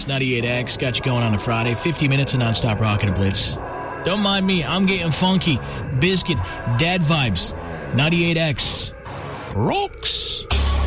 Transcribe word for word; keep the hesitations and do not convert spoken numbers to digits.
Blitz ninety-eight X. Got you going on a Friday. fifty minutes of nonstop rocking and Blitz. Don't mind me. I'm getting funky. Biscuit. Dad vibes. ninety-eight X. Rocks.